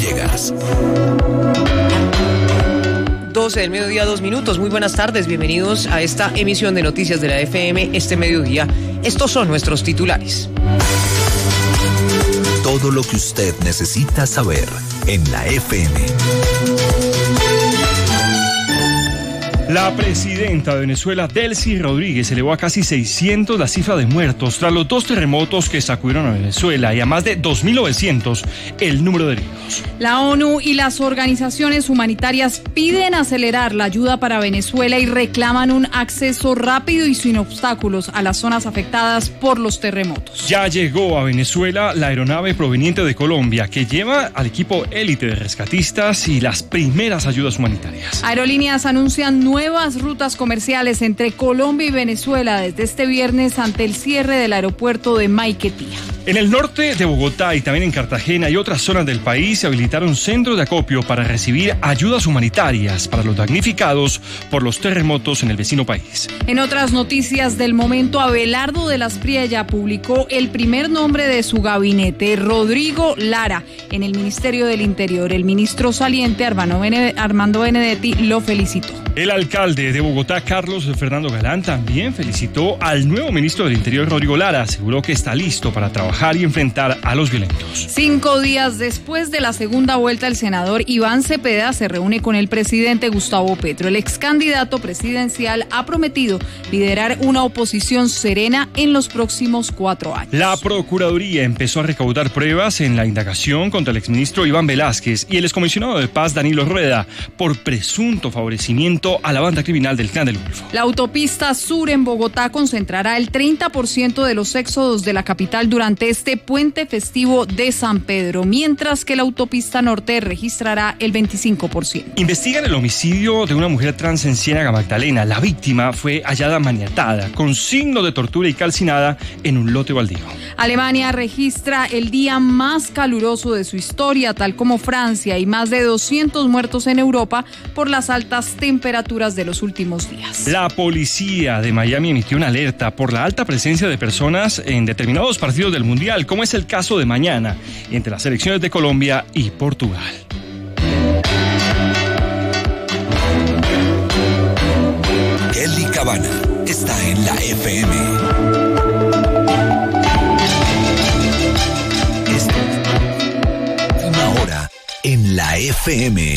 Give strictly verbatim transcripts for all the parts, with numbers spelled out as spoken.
Llegas. doce del mediodía, dos minutos. Muy buenas tardes, bienvenidos a esta emisión de Noticias de la F M este mediodía. Estos son nuestros titulares. Todo lo que usted necesita saber en la F M. La presidenta de Venezuela, Delcy Rodríguez, elevó a casi seiscientos la cifra de muertos tras los dos terremotos que sacudieron a Venezuela y a más de dos mil novecientos el número de heridos. La ONU y las organizaciones humanitarias piden acelerar la ayuda para Venezuela y reclaman un acceso rápido y sin obstáculos a las zonas afectadas por los terremotos. Ya llegó a Venezuela la aeronave proveniente de Colombia que lleva al equipo élite de rescatistas y las primeras ayudas humanitarias. Aerolíneas anuncian nuevas Nuevas rutas comerciales entre Colombia y Venezuela desde este viernes ante el cierre del aeropuerto de Maiquetía. En el norte de Bogotá y también en Cartagena y otras zonas del país se habilitaron centros de acopio para recibir ayudas humanitarias para los damnificados por los terremotos en el vecino país. En otras noticias del momento, Abelardo de las Priella publicó el primer nombre de su gabinete, Rodrigo Lara, en el Ministerio del Interior. El ministro saliente, Armando Benedetti, lo felicitó. El alcalde de Bogotá, Carlos Fernando Galán, también felicitó al nuevo ministro del Interior, Rodrigo Lara. Aseguró que está listo para trabajar y enfrentar a los violentos. Cinco días después de la segunda vuelta, el senador Iván Cepeda se reúne con el presidente Gustavo Petro. El ex candidato presidencial ha prometido liderar una oposición serena en los próximos cuatro años. La Procuraduría empezó a recaudar pruebas en la indagación contra el exministro Iván Velázquez y el excomisionado de paz Danilo Rueda por presunto favorecimiento a la banda criminal del Clan del Golfo. La autopista sur en Bogotá concentrará el treinta por ciento de los éxodos de la capital durante este puente festivo de San Pedro, mientras que la autopista norte registrará el veinticinco por ciento. Investigan el homicidio de una mujer trans en Ciénaga Magdalena. La víctima fue hallada maniatada, con signos de tortura y calcinada en un lote baldío. Alemania registra el día más caluroso de su historia, tal como Francia, y más de doscientos muertos en Europa por las altas temperaturas de los últimos días. La policía de Miami emitió una alerta por la alta presencia de personas en determinados partidos del Mundial, como es el caso de mañana, entre las selecciones de Colombia y Portugal. Kelly Cabana está en la F M. Esta es una hora en la F M.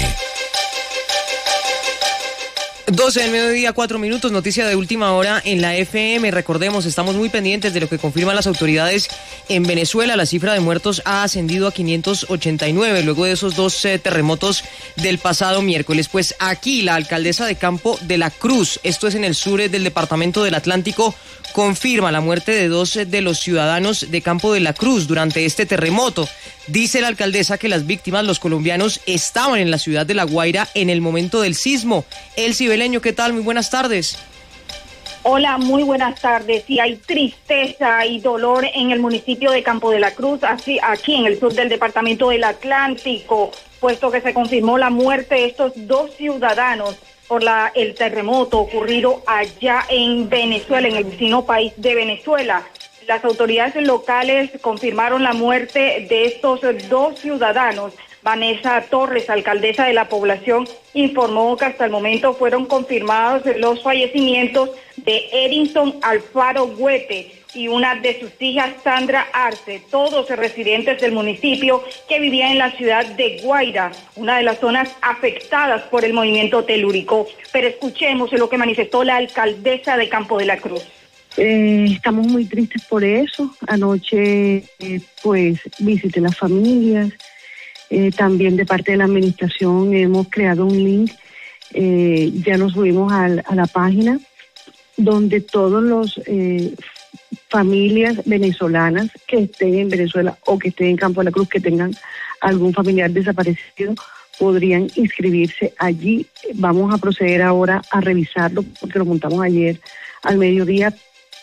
doce del mediodía, cuatro minutos, noticia de última hora en la F M. Recordemos, estamos muy pendientes de lo que confirman las autoridades en Venezuela. La cifra de muertos ha ascendido a quinientos ochenta y nueve luego de esos dos eh, terremotos del pasado miércoles. Pues aquí la alcaldesa de Campo de la Cruz, esto es en el sur del departamento del Atlántico, confirma la muerte de dos de los ciudadanos de Campo de la Cruz durante este terremoto. Dice la alcaldesa que las víctimas, los colombianos, estaban en la ciudad de La Guaira en el momento del sismo. El Cibeleño, ¿qué tal? Muy buenas tardes. Hola, muy buenas tardes. Sí, hay tristeza y dolor en el municipio de Campo de la Cruz, así aquí en el sur del departamento del Atlántico, puesto que se confirmó la muerte de estos dos ciudadanos por la, el terremoto ocurrido allá en Venezuela, en el vecino país de Venezuela. Las autoridades locales confirmaron la muerte de estos dos ciudadanos. Vanessa Torres, alcaldesa de la población, informó que hasta el momento fueron confirmados los fallecimientos de Edinson Alfaro Huete y una de sus hijas, Sandra Arce, todos residentes del municipio que vivían en la ciudad de Guaira, una de las zonas afectadas por el movimiento telúrico. Pero escuchemos lo que manifestó la alcaldesa de Campo de la Cruz. Eh, estamos muy tristes por eso. Anoche, eh, pues, visité las familias. Eh, también de parte de la administración hemos creado un link. Eh, ya nos subimos a, a la página donde todos los eh, familias venezolanas que estén en Venezuela o que estén en Campo de la Cruz, que tengan algún familiar desaparecido, podrían inscribirse allí. Vamos a proceder ahora a revisarlo porque lo montamos ayer al mediodía.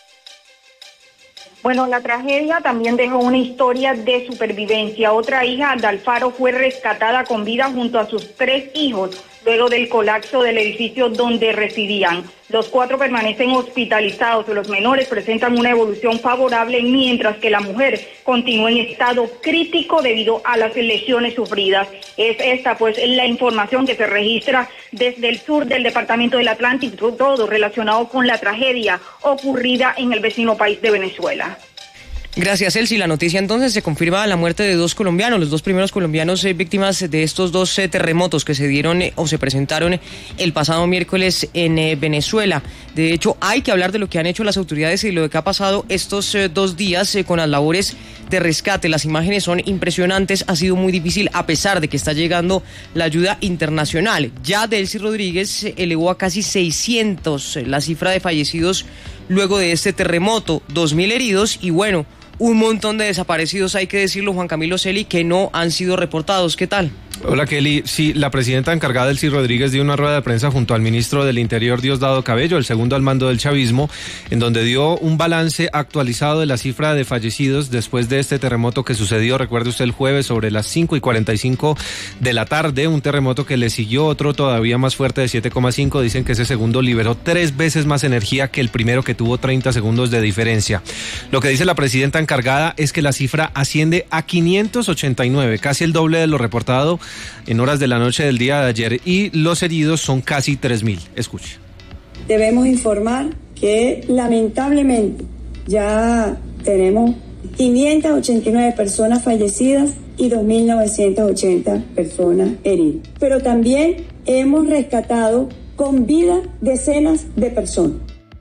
Bueno, la tragedia también dejó una historia de supervivencia. Otra hija de Alfaro fue rescatada con vida junto a sus tres hijos luego del colapso del edificio donde residían. Los cuatro permanecen hospitalizados. Los menores presentan una evolución favorable, mientras que la mujer continúa en estado crítico debido a las lesiones sufridas. Es esta pues la información que se registra desde el sur del departamento del Atlántico, todo relacionado con la tragedia ocurrida en el vecino país de Venezuela. Gracias, Elsie. La noticia entonces se confirma la muerte de dos colombianos, los dos primeros colombianos eh, víctimas de estos dos eh, terremotos que se dieron eh, o se presentaron el pasado miércoles en eh, Venezuela. De hecho, hay que hablar de lo que han hecho las autoridades y de lo que ha pasado estos eh, dos días eh, con las labores de rescate. Las imágenes son impresionantes, ha sido muy difícil a pesar de que está llegando la ayuda internacional. Ya Delcy Rodríguez eh, elevó a casi seiscientos eh, la cifra de fallecidos luego de este terremoto, dos mil heridos y bueno, un montón de desaparecidos, hay que decirlo, Juan Camilo Celi, que no han sido reportados. ¿Qué tal? Hola, Kelly. Sí, la presidenta encargada, Delcy Rodríguez, dio una rueda de prensa junto al ministro del Interior, Diosdado Cabello, el segundo al mando del chavismo, en donde dio un balance actualizado de la cifra de fallecidos después de este terremoto que sucedió, recuerde usted, el jueves sobre las cinco y cuarenta y cinco de la tarde, un terremoto que le siguió otro todavía más fuerte de siete coma cinco. Dicen que ese segundo liberó tres veces más energía que el primero, que tuvo treinta segundos de diferencia. Lo que dice la presidenta encargada es que la cifra asciende a quinientos ochenta y nueve, casi el doble de lo reportado en horas de la noche del día de ayer, y los heridos son casi tres mil. Escuche. Debemos informar que lamentablemente ya tenemos quinientas ochenta y nueve personas fallecidas y dos mil novecientas ochenta personas heridas. Pero también hemos rescatado con vida decenas de personas.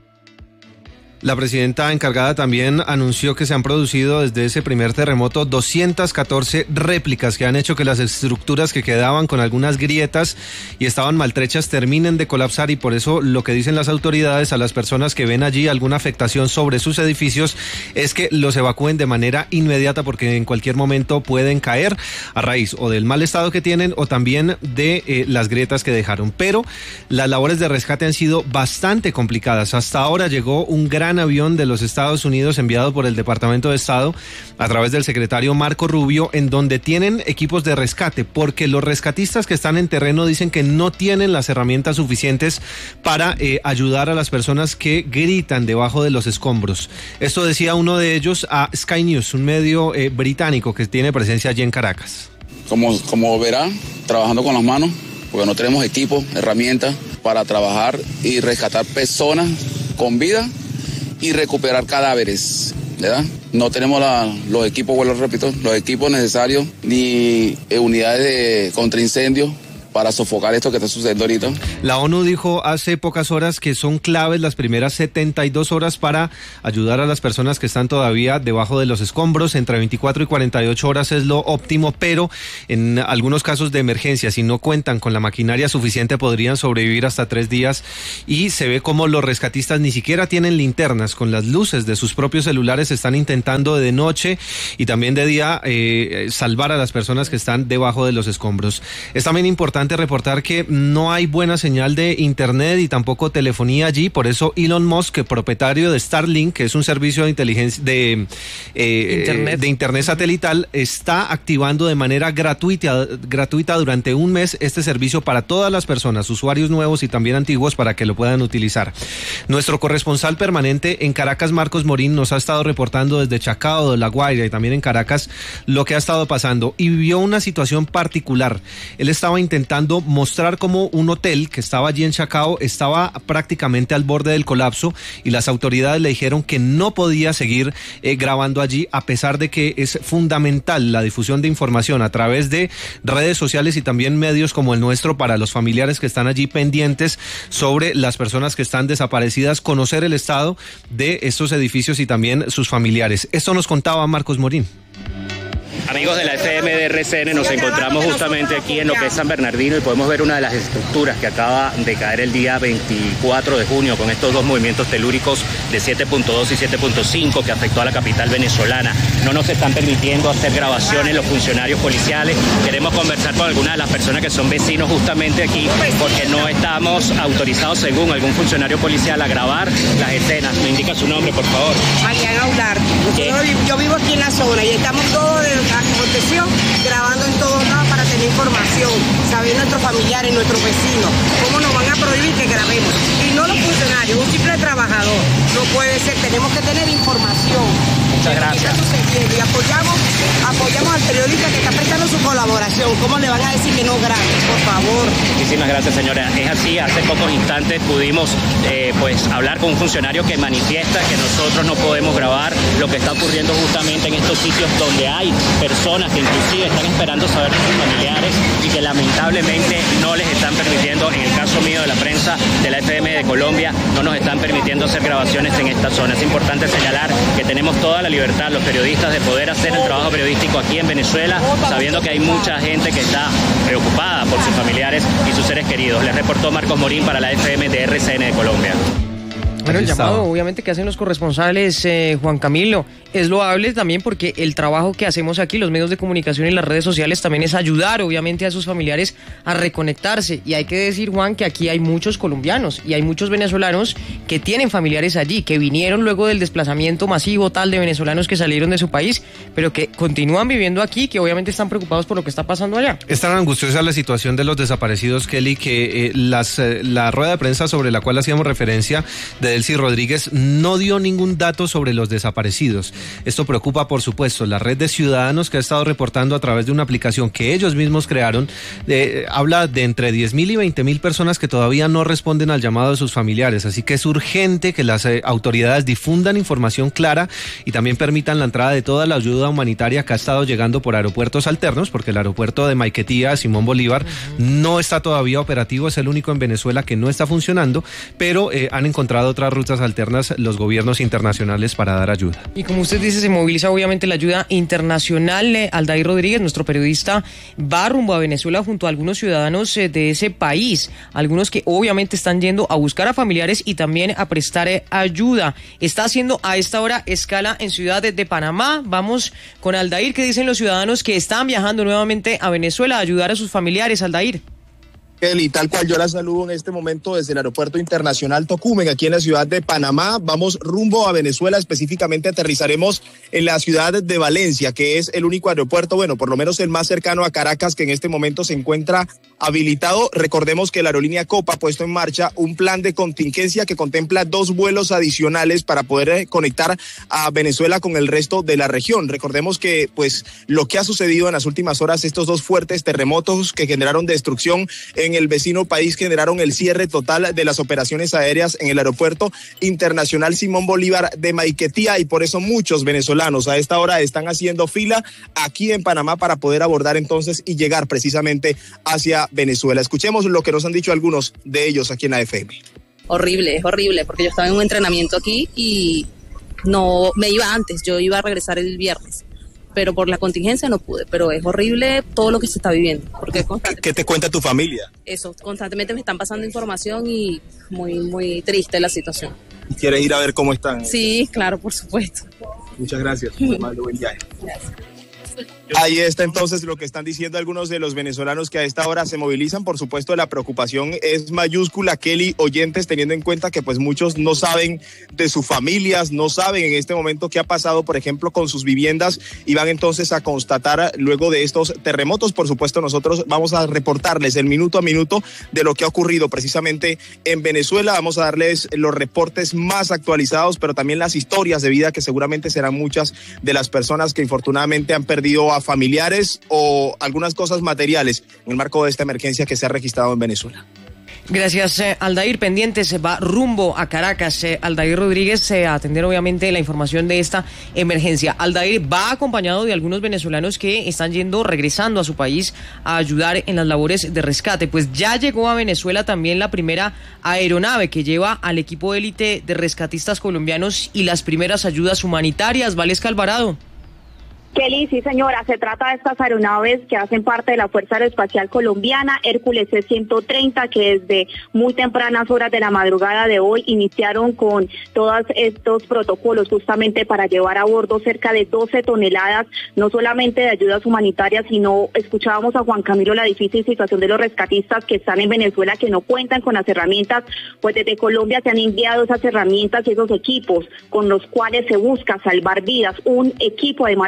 La presidenta encargada también anunció que se han producido desde ese primer terremoto doscientas catorce réplicas que han hecho que las estructuras que quedaban con algunas grietas y estaban maltrechas terminen de colapsar, y por eso lo que dicen las autoridades a las personas que ven allí alguna afectación sobre sus edificios es que los evacúen de manera inmediata, porque en cualquier momento pueden caer a raíz o del mal estado que tienen o también de eh, las grietas que dejaron. Pero las labores de rescate han sido bastante complicadas. Hasta ahora llegó un gran avión de los Estados Unidos enviado por el Departamento de Estado a través del secretario Marco Rubio, en donde tienen equipos de rescate, porque los rescatistas que están en terreno dicen que no tienen las herramientas suficientes para eh, ayudar a las personas que gritan debajo de los escombros. Esto decía uno de ellos a Sky News, un medio eh, británico que tiene presencia allí en Caracas. Como, como verá, trabajando con las manos, porque no tenemos equipo, herramientas para trabajar y rescatar personas con vida y recuperar cadáveres, ¿verdad? No tenemos la, los equipos, vuelvo, repito, los equipos necesarios ni eh, unidades de contraincendio para sofocar esto que está sucediendo ahorita. La ONU dijo hace pocas horas que son claves las primeras setenta y dos horas para ayudar a las personas que están todavía debajo de los escombros. Entre veinticuatro y cuarenta y ocho horas es lo óptimo, pero en algunos casos de emergencia, si no cuentan con la maquinaria suficiente, podrían sobrevivir hasta tres días. Y se ve como los rescatistas ni siquiera tienen linternas, con las luces de sus propios celulares están intentando de noche y también de día eh, salvar a las personas que están debajo de los escombros. Es también importante reportar que no hay buena señal de internet y tampoco telefonía allí. Por eso Elon Musk, propietario de Starlink, que es un servicio de inteligencia de, eh, internet. de internet satelital, está activando de manera gratuita, gratuita durante un mes este servicio para todas las personas, usuarios nuevos y también antiguos, para que lo puedan utilizar. Nuestro corresponsal permanente en Caracas, Marcos Morín, nos ha estado reportando desde Chacao, de La Guaira y también en Caracas lo que ha estado pasando, y vivió una situación particular. Él estaba intentando mostrar cómo un hotel que estaba allí en Chacao estaba prácticamente al borde del colapso, y las autoridades le dijeron que no podía seguir eh, grabando allí, a pesar de que es fundamental la difusión de información a través de redes sociales y también medios como el nuestro para los familiares que están allí pendientes sobre las personas que están desaparecidas, conocer el estado de estos edificios y también sus familiares. Esto nos contaba Marcos Morín. Amigos de la F M de R C N, nos encontramos justamente aquí en lo que es San Bernardino y podemos ver una de las estructuras que acaba de caer el día veinticuatro de junio con estos dos movimientos telúricos de siete punto dos y siete punto cinco que afectó a la capital venezolana. No nos están permitiendo hacer grabaciones los funcionarios policiales. Queremos conversar con algunas de las personas que son vecinos justamente aquí, porque no estamos autorizados, según algún funcionario policial, a grabar las escenas. Me indica su nombre, por favor. Mariana Aular. Yo vivo aquí en la zona y estamos todos aconteció, grabando en todos lados para tener información, saber nuestros familiares, nuestros vecinos, cómo nos van a prohibir que grabemos. Y no los funcionarios, un simple trabajador, no puede ser, tenemos que tener información. Muchas gracias. Y apoyamos, apoyamos al periodista que está prestando su colaboración. ¿Cómo le van a decir que no grabe? Por favor. Muchísimas gracias, señora. Es así, hace pocos instantes pudimos eh, pues hablar con un funcionario que manifiesta que nosotros no podemos grabar lo que está ocurriendo justamente en estos sitios donde hay personas que inclusive están esperando saber de sus familiares y que lamentablemente no les están permitiendo, en el caso mío de la prensa de la F M de Colombia, no nos están permitiendo hacer grabaciones en esta zona. Es importante señalar que tenemos toda la libertad, los periodistas, de poder hacer el trabajo periodístico aquí en Venezuela, sabiendo que hay mucha gente que está preocupada por sus familiares y sus seres queridos. Les reportó Marcos Morín para la F M de R C N de Colombia. Bueno, el llamado obviamente que hacen los corresponsales, eh, Juan Camilo, es loable también porque el trabajo que hacemos aquí, los medios de comunicación y las redes sociales, también es ayudar obviamente a sus familiares a reconectarse. Y hay que decir, Juan, que aquí hay muchos colombianos y hay muchos venezolanos que tienen familiares allí, que vinieron luego del desplazamiento masivo tal de venezolanos que salieron de su país, pero que continúan viviendo aquí, que obviamente están preocupados por lo que está pasando allá. Es tan angustiosa la situación de los desaparecidos, Kelly, que eh, las, eh, la rueda de prensa sobre la cual hacíamos referencia de Delcy Rodríguez no dio ningún dato sobre los desaparecidos. Esto preocupa, por supuesto. La red de ciudadanos que ha estado reportando a través de una aplicación que ellos mismos crearon, eh, habla de entre diez mil y veinte mil personas que todavía no responden al llamado de sus familiares. Así que es urgente que las eh, autoridades difundan información clara y también permitan la entrada de toda la ayuda humanitaria que ha estado llegando por aeropuertos alternos, porque el aeropuerto de Maiquetía, Simón Bolívar, uh-huh. no está todavía operativo, es el único en Venezuela que no está funcionando, pero eh, han encontrado otras rutas alternas los gobiernos internacionales para dar ayuda. Y como usted dice, se moviliza obviamente la ayuda internacional. eh, Aldair Rodríguez, nuestro periodista, va rumbo a Venezuela junto a algunos ciudadanos eh, de ese país, algunos que obviamente están yendo a buscar a familiares y también a prestar eh, ayuda. Está haciendo a esta hora escala en Ciudad de, de Panamá. Vamos con Aldair. ¿Qué dicen los ciudadanos que están viajando nuevamente a Venezuela a ayudar a sus familiares, Aldair? Kelly, tal cual yo la saludo en este momento desde el Aeropuerto Internacional Tocumen, aquí en la ciudad de Panamá. Vamos rumbo a Venezuela, específicamente aterrizaremos en la ciudad de Valencia, que es el único aeropuerto, bueno, por lo menos el más cercano a Caracas, que en este momento se encuentra habilitado. Recordemos que la aerolínea Copa ha puesto en marcha un plan de contingencia que contempla dos vuelos adicionales para poder conectar a Venezuela con el resto de la región. Recordemos que, pues, lo que ha sucedido en las últimas horas, estos dos fuertes terremotos que generaron destrucción en en el vecino país generaron el cierre total de las operaciones aéreas en el Aeropuerto Internacional Simón Bolívar de Maiquetía, y por eso muchos venezolanos a esta hora están haciendo fila aquí en Panamá para poder abordar entonces y llegar precisamente hacia Venezuela. Escuchemos lo que nos han dicho algunos de ellos aquí en la F M. Horrible, es horrible, porque yo estaba en un entrenamiento aquí y no me iba antes, yo iba a regresar el viernes, pero por la contingencia no pude, pero es horrible todo lo que se está viviendo. Porque ¿Qué te cuenta tu familia? Eso, constantemente me están pasando información y muy, muy triste la situación. ¿Quieres ir a ver cómo están? Sí, claro, por supuesto. Muchas gracias. Buen viaje. Gracias. Ahí está entonces lo que están diciendo algunos de los venezolanos que a esta hora se movilizan. Por supuesto, la preocupación es mayúscula, Kelly, oyentes, teniendo en cuenta que pues muchos no saben de sus familias, no saben en este momento qué ha pasado, por ejemplo, con sus viviendas, y van entonces a constatar luego de estos terremotos. Por supuesto, nosotros vamos a reportarles el minuto a minuto de lo que ha ocurrido precisamente en Venezuela. Vamos a darles los reportes más actualizados, pero también las historias de vida, que seguramente serán muchas de las personas que infortunadamente han perdido a familiares o algunas cosas materiales en el marco de esta emergencia que se ha registrado en Venezuela. Gracias, eh, Aldair. Pendiente, se va rumbo a Caracas. Eh, Aldair Rodríguez eh, a atender obviamente la información de esta emergencia. Aldair va acompañado de algunos venezolanos que están yendo, regresando a su país a ayudar en las labores de rescate. Pues ya llegó a Venezuela también la primera aeronave que lleva al equipo élite de rescatistas colombianos y las primeras ayudas humanitarias. Valesca Alvarado. Kelly, sí señora, se trata de estas aeronaves que hacen parte de la Fuerza Aeroespacial Colombiana, Hércules C ciento treinta, que desde muy tempranas horas de la madrugada de hoy iniciaron con todos estos protocolos justamente para llevar a bordo cerca de doce toneladas, no solamente de ayudas humanitarias, sino escuchábamos a Juan Camilo la difícil situación de los rescatistas que están en Venezuela, que no cuentan con las herramientas, pues desde Colombia se han enviado esas herramientas y esos equipos con los cuales se busca salvar vidas, un equipo de más de sesenta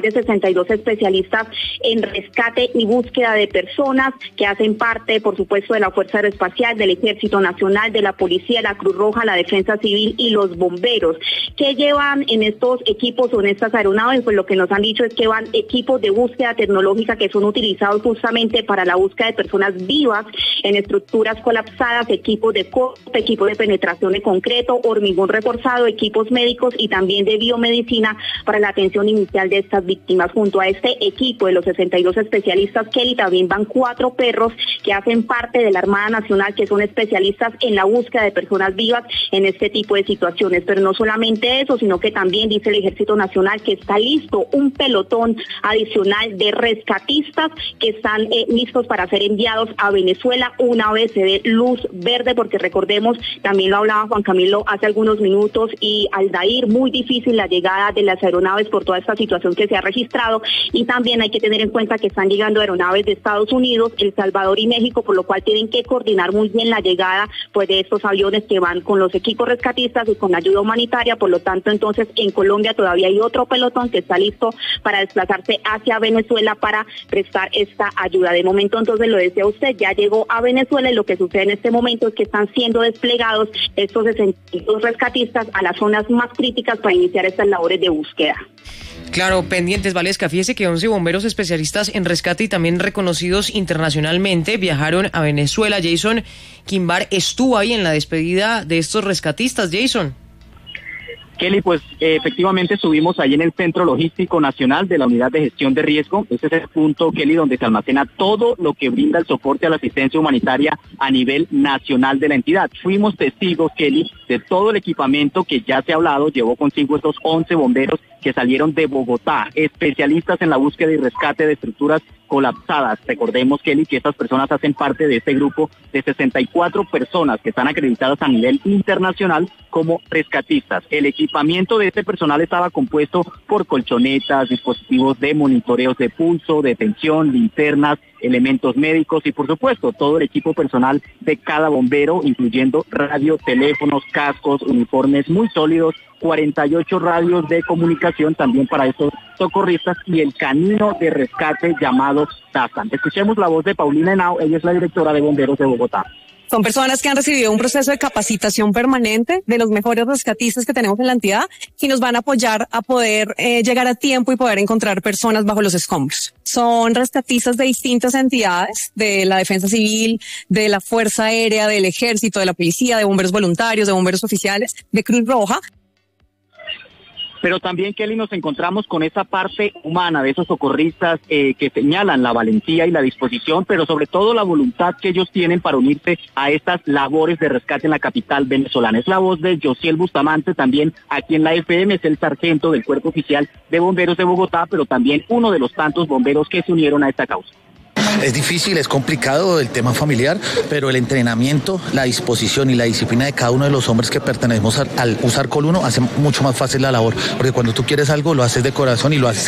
sesenta y dos especialistas en rescate y búsqueda de personas que hacen parte, por supuesto, de la Fuerza Aeroespacial, del Ejército Nacional, de la Policía, la Cruz Roja, la Defensa Civil y los bomberos. ¿Qué llevan en estos equipos o en estas aeronaves? Pues lo que nos han dicho es que van equipos de búsqueda tecnológica que son utilizados justamente para la búsqueda de personas vivas en estructuras colapsadas, equipos de corte, equipos de penetración de concreto, hormigón reforzado, equipos médicos y también de biomedicina para la atención inicial de estas víctimas. Junto a este equipo de los sesenta y dos especialistas, Kelly, también van cuatro perros que hacen parte de la Armada Nacional, que son especialistas en la búsqueda de personas vivas en este tipo de situaciones. Pero no solamente eso, sino que también dice el Ejército Nacional que está listo un pelotón adicional de rescatistas que están eh, listos para ser enviados a Venezuela una vez se dé luz verde, porque recordemos, también lo hablaba Juan Camilo hace algunos minutos, y Aldair, muy difícil la llegada de las aeronaves por toda esta situación que se ha registrado, y también hay que tener en cuenta que están llegando aeronaves de Estados Unidos, El Salvador y México, por lo cual tienen que coordinar muy bien la llegada pues de estos aviones que van con los equipos rescatistas y con ayuda humanitaria. Por lo tanto, entonces en Colombia todavía hay otro pelotón que está listo para desplazarse hacia Venezuela para prestar esta ayuda. De momento, entonces, lo decía usted, ya llegó a Venezuela, y lo que sucede en este momento es que están siendo desplegados estos sesenta y dos rescatistas a las zonas más críticas para iniciar estas labores de búsqueda. Claro, pendientes, Valesca. Fíjese que once bomberos especialistas en rescate y también reconocidos internacionalmente viajaron a Venezuela. Jason Quimbar estuvo ahí en la despedida de estos rescatistas. Jason. Kelly, pues eh, efectivamente estuvimos ahí en el Centro Logístico Nacional de la Unidad de Gestión de Riesgo. Ese es el punto, Kelly, donde se almacena todo lo que brinda el soporte a la asistencia humanitaria a nivel nacional de la entidad. Fuimos testigos, Kelly, de todo el equipamiento que ya se ha hablado, llevó consigo estos once bomberos que salieron de Bogotá, especialistas en la búsqueda y rescate de estructuras colapsadas. Recordemos, Kelly, que estas personas hacen parte de este grupo de sesenta y cuatro personas que están acreditadas a nivel internacional como rescatistas. El equipamiento de este personal estaba compuesto por colchonetas, dispositivos de monitoreos de pulso, de tensión, linternas, elementos médicos y, por supuesto, todo el equipo personal de cada bombero, incluyendo radio, teléfonos, cascos, uniformes muy sólidos, cuarenta y ocho radios de comunicación también para estos socorristas y el canino de rescate llamado Tazan. Escuchemos la voz de Paulina Henao, ella es la directora de Bomberos de Bogotá. Son personas que han recibido un proceso de capacitación permanente de los mejores rescatistas que tenemos en la entidad y nos van a apoyar a poder eh, llegar a tiempo y poder encontrar personas bajo los escombros. Son rescatistas de distintas entidades, de la Defensa Civil, de la Fuerza Aérea, del Ejército, de la Policía, de bomberos voluntarios, de bomberos oficiales, de Cruz Roja. Pero también, Kelly, nos encontramos con esa parte humana de esos socorristas eh, que señalan la valentía y la disposición, pero sobre todo la voluntad que ellos tienen para unirse a estas labores de rescate en la capital venezolana. Es la voz de Josiel Bustamante, también aquí en la F M, es el sargento del Cuerpo Oficial de Bomberos de Bogotá, pero también uno de los tantos bomberos que se unieron a esta causa. Es difícil, es complicado el tema familiar, pero el entrenamiento, la disposición y la disciplina de cada uno de los hombres que pertenecemos al, al U S A R Col uno hace mucho más fácil la labor, porque cuando tú quieres algo lo haces de corazón y lo haces